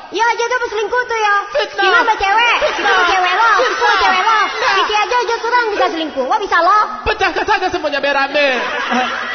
Ya aja tuh selingkuh tuh ya. Fitnah. Gimana cewek? Itu cewek lo, itu cewek lo. Kiki aja surang bisa selingkuh. Wah bisa lo. Pecahkan saja semuanya berame.